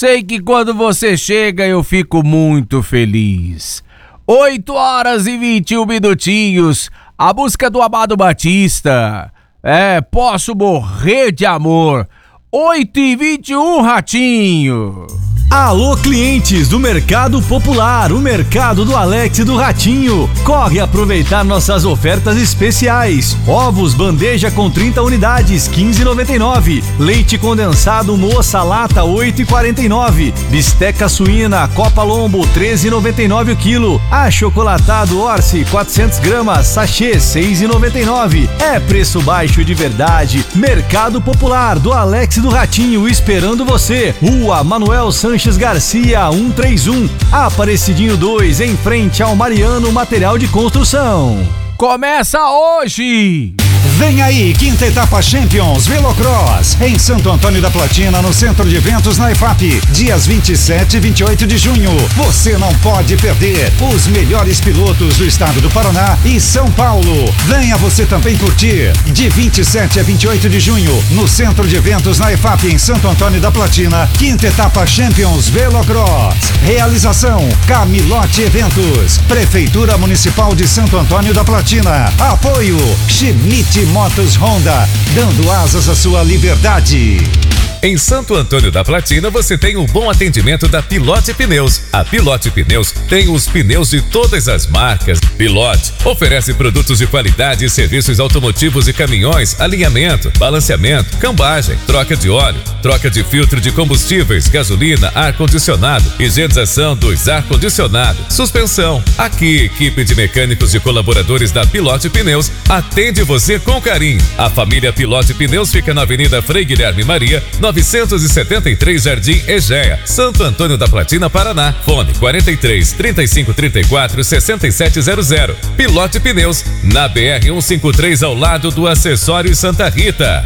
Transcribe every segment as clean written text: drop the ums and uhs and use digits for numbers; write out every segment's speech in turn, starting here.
Sei que quando você chega eu fico muito feliz. 8h21 minutinhos, a música do Amado Batista. Posso morrer de amor. 8h21, Ratinho. Alô, clientes do Mercado Popular, o mercado do Alex e do Ratinho. Corre aproveitar nossas ofertas especiais. Ovos bandeja com 30 unidades, R$15,99. Leite condensado Moça Lata, R$8,49. Bisteca suína Copa Lombo, R$13,99 o quilo. Achocolatado Orce, 400 gramas, sachê, R$6,99. É preço baixo de verdade. Mercado Popular do Alex e do Ratinho, esperando você. Rua Manuel Sanches Garcia, 131, Aparecidinho 2, em frente ao Mariano Material de Construção. Começa hoje! Vem aí, quinta etapa Champions Velocross, em Santo Antônio da Platina, no Centro de Eventos na EFAP, dias 27 e 28 de junho. Você não pode perder os melhores pilotos do estado do Paraná e São Paulo. Venha você também curtir, de 27 a 28 de junho, no Centro de Eventos na EFAP, em Santo Antônio da Platina, quinta etapa Champions Velocross. Realização Camilote Eventos, Prefeitura Municipal de Santo Antônio da Platina. Apoio Schmidt Motos Honda, dando asas à sua liberdade. Em Santo Antônio da Platina você tem um bom atendimento da Pilote Pneus. A Pilote Pneus tem os pneus de todas as marcas. Pilote oferece produtos de qualidade e serviços automotivos e caminhões, alinhamento, balanceamento, cambagem, troca de óleo, troca de filtro de combustíveis, gasolina, ar-condicionado, higienização dos ar-condicionados, suspensão. Aqui, equipe de mecânicos e colaboradores da Pilote Pneus atende você com carinho. A família Pilote Pneus fica na Avenida Frei Guilherme Maria, 973 Jardim Egéia, Santo Antônio da Platina, Paraná. Fone 43 35 34 6700. Pilote Pneus, na BR-153, ao lado do Acessório Santa Rita.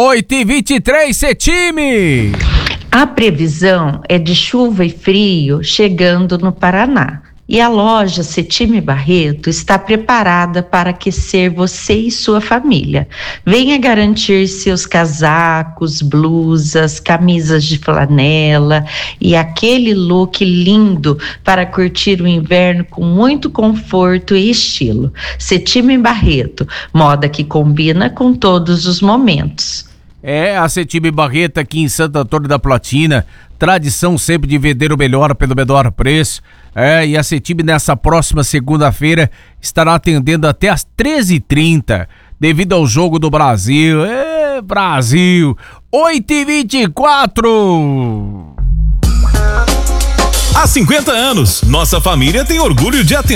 8h23, Cetime. A previsão é de chuva e frio chegando no Paraná. E a loja Cetime Barreto está preparada para aquecer você e sua família. Venha garantir seus casacos, blusas, camisas de flanela e aquele look lindo para curtir o inverno com muito conforto e estilo. Cetime Barreto, moda que combina com todos os momentos. A Cetime Barreto aqui em Santo Antônio da Platina, tradição sempre de vender o melhor pelo menor preço. E a Cetime nessa próxima segunda-feira estará atendendo até às 13h30, devido ao jogo do Brasil. Brasil! 8h24! Há 50 anos, nossa família tem orgulho de atender